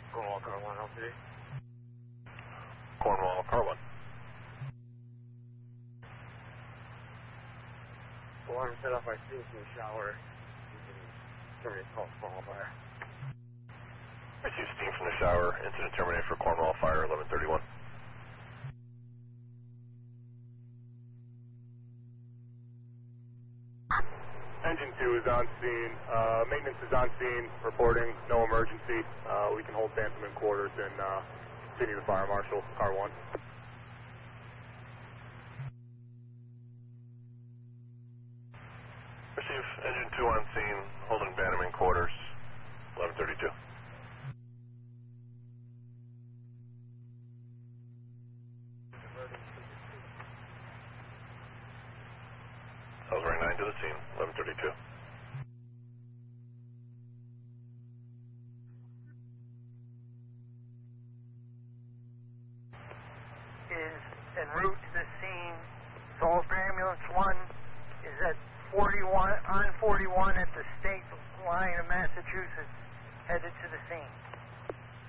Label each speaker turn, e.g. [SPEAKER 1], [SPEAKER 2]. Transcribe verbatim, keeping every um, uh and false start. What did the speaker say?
[SPEAKER 1] Cornwall, car one, L P D.
[SPEAKER 2] Cornwall, car one.
[SPEAKER 1] Alarm set off by students in the shower. You can terminate call for Cornwall fire.
[SPEAKER 2] Received steam from the shower. Incident terminated for Cornwall fire, eleven thirty-one.
[SPEAKER 3] Engine two is on scene. Uh, maintenance is on scene. Reporting no emergency. Uh, we can hold Phantom in quarters and uh, continue the fire marshal, car one.
[SPEAKER 2] Receive engine two on scene, holding Bantam in quarters, eleven thirty-two. Salisbury nine to the scene, eleven thirty-two.
[SPEAKER 4] Is en route to the scene. Salisbury Ambulance one is at forty-one, on forty-one at the state line of Massachusetts, headed to the scene.